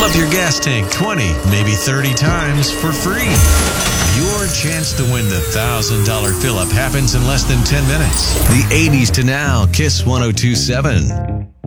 Fill up your gas tank 20, maybe 30 times for free. Your chance to win the $1,000 fill-up happens in less than 10 minutes. The 80s to now, KISS 102.7.